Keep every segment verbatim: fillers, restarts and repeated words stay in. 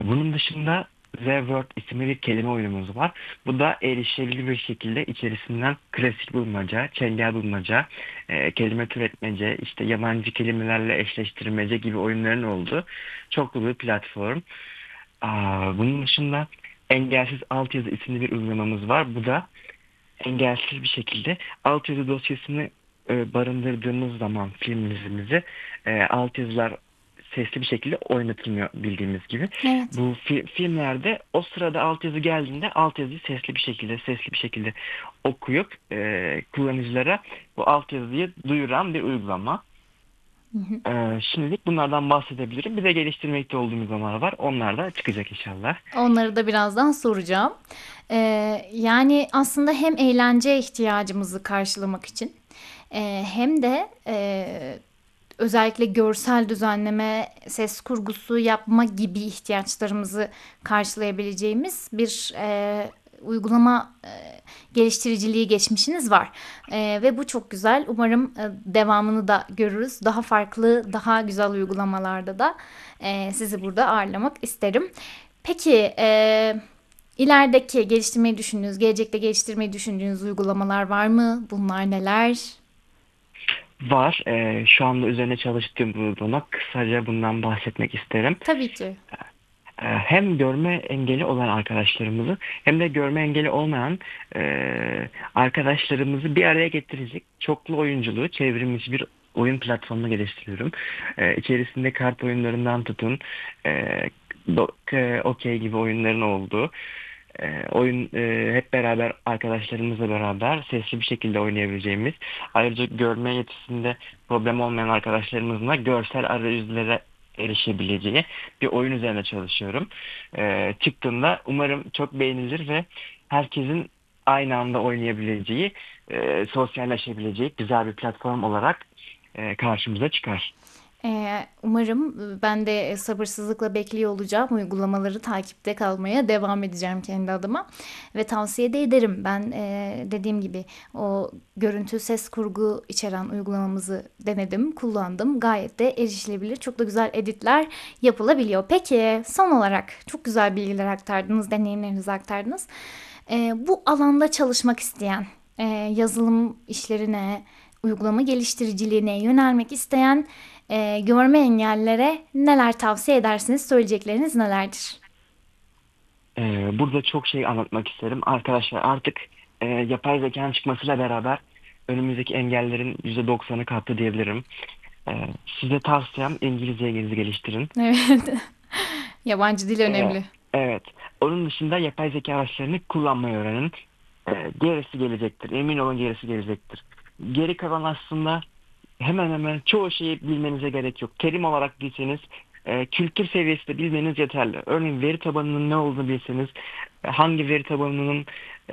Bunun dışında The Word isimli bir kelime oyunumuz var. Bu da erişilebilir bir şekilde içerisinden klasik bulmaca, çengel bulmaca, e, kelime türetmece, işte yabancı kelimelerle eşleştirmece gibi oyunların olduğu çoklu bir platform. Aa, bunun dışında Engelsiz Altyazı isimli bir uygulamamız var. Bu da engelsiz bir şekilde altyazı dosyasını e, barındırdığımız zaman filmimizi e, altyazılar sesli bir şekilde oynatılmıyor bildiğimiz gibi. Evet. Bu fi- filmlerde o sırada altyazı geldiğinde altyazıyı sesli bir şekilde sesli bir şekilde okuyup e, kullanıcılara bu altyazıyı duyuran bir uygulama. Hı hı. E, şimdilik bunlardan bahsedebilirim. Bir de geliştirmekte olduğum uygulamalar var. Onlar da çıkacak inşallah. Onları da birazdan soracağım. Ee, yani aslında hem eğlence ihtiyacımızı karşılamak için e, hem de e, özellikle görsel düzenleme, ses kurgusu yapma gibi ihtiyaçlarımızı karşılayabileceğimiz bir e, uygulama e, geliştiriciliği geçmişiniz var. E, ve bu çok güzel. Umarım e, devamını da görürüz. Daha farklı, daha güzel uygulamalarda da e, sizi burada ağırlamak isterim. Peki, e, ilerideki geliştirmeyi düşündüğünüz, gelecekte geliştirmeyi düşündüğünüz uygulamalar var mı? Bunlar neler? Var. E, şu anda üzerine çalıştığım bir uygulama. Kısaca bundan bahsetmek isterim. Tabii ki. E, hem görme engeli olan arkadaşlarımızı hem de görme engeli olmayan e, arkadaşlarımızı bir araya getirecek çoklu oyunculuğu çevrimiçi bir oyun platformu geliştiriyorum. E, içerisinde kart oyunlarından tutun, e, do- e, okey gibi oyunların olduğu, e, oyun e, hep beraber arkadaşlarımızla beraber sesli bir şekilde oynayabileceğimiz, ayrıca görme yetisinde problem olmayan arkadaşlarımızla görsel arayüzlere erişebileceği bir oyun üzerine çalışıyorum. E, çıktığında umarım çok beğenilir ve herkesin aynı anda oynayabileceği, e, sosyalleşebileceği güzel bir platform olarak e, karşımıza çıkar. Ee, umarım ben de sabırsızlıkla bekliyor olacağım. Uygulamaları takipte kalmaya devam edeceğim kendi adıma. Ve tavsiye de ederim. Ben e, dediğim gibi o görüntü ses kurgu içeren uygulamamızı denedim, kullandım. Gayet de erişilebilir. Çok da güzel editler yapılabiliyor. Peki son olarak çok güzel bilgiler aktardınız, deneyimlerinizi aktardınız. Ee, bu alanda çalışmak isteyen, e, yazılım işlerine, uygulama geliştiriciliğine yönelmek isteyen e, görme engellilere neler tavsiye edersiniz? Söyleyecekleriniz nelerdir? E, burada çok şey anlatmak isterim. Arkadaşlar artık e, yapay zekanın çıkmasıyla beraber önümüzdeki engellerin yüzde doksanı kalktı diyebilirim. Ee, size tavsiyem İngilizce İngilizce geliştirin. Evet. Yabancı dil Ee, önemli. evet. Onun dışında yapay zeka araçlarını kullanmayı öğrenin. Ee, gerisi gelecektir. Emin olun gerisi gelecektir. Geri kalan aslında hemen hemen çoğu şeyi bilmenize gerek yok. Terim olarak bilseniz, e, kültür seviyesinde bilmeniz yeterli. Örneğin veri tabanının ne olduğunu bilseniz, e, hangi veri tabanının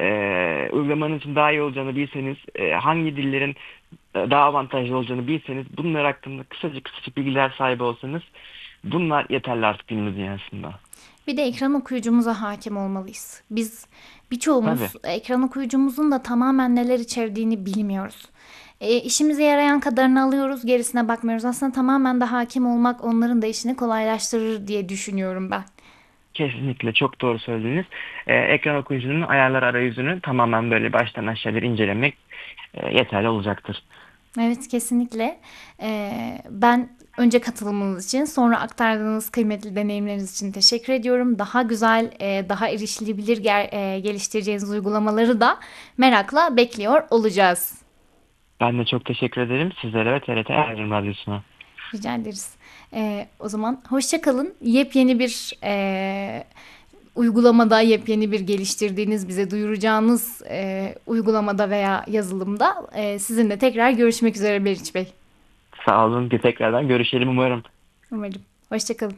e, uygulamanın için daha iyi olacağını bilseniz, e, hangi dillerin e, daha avantajlı olacağını bilseniz, bunlar hakkında kısaca kısaca bilgiler sahibi olsanız, bunlar yeterli artık günümüz dünyasında. Bir de ekran okuyucumuza hakim olmalıyız. Biz Tabii. birçoğumuz ekran okuyucumuzun da tamamen neler içerdiğini bilmiyoruz. E, işimize yarayan kadarını alıyoruz, gerisine bakmıyoruz. Aslında tamamen de hakim olmak onların da işini kolaylaştırır diye düşünüyorum ben. Kesinlikle çok doğru söylediniz. Ee, ekran okuyucunun ayarlar arayüzünü tamamen böyle baştan aşağı bir incelemek e, yeterli olacaktır. Evet, kesinlikle. Ee, ben önce katılımınız için, sonra aktardığınız kıymetli deneyimleriniz için teşekkür ediyorum. Daha güzel, e, daha erişilebilir ger- e, geliştireceğiniz uygulamaları da merakla bekliyor olacağız. Ben de çok teşekkür ederim sizlere ve T R T Erzurum Radyosu'na. Rica ederiz. Ee, o zaman hoşça kalın. Yepyeni bir e, uygulamada, yepyeni bir geliştirdiğiniz, bize duyuracağınız e, uygulamada veya yazılımda e, sizinle tekrar görüşmek üzere Meriç Bey. Sağ olun. Bir tekrardan görüşelim umarım. Umarım. Hoşça kalın.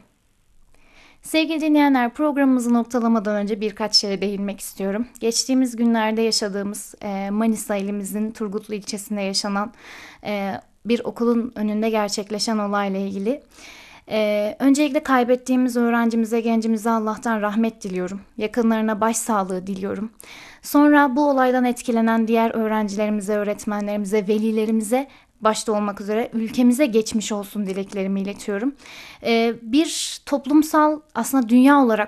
Sevgili dinleyenler, programımızı noktalamadan önce birkaç şeye değinmek istiyorum. Geçtiğimiz günlerde yaşadığımız e, Manisa ilimizin Turgutlu ilçesinde yaşanan e, bir okulun önünde gerçekleşen olayla ilgili. E, öncelikle kaybettiğimiz öğrencimize, gencimize Allah'tan rahmet diliyorum. Yakınlarına başsağlığı diliyorum. Sonra bu olaydan etkilenen diğer öğrencilerimize, öğretmenlerimize, velilerimize başta olmak üzere ülkemize geçmiş olsun dileklerimi iletiyorum. Ee, bir toplumsal aslında dünya olarak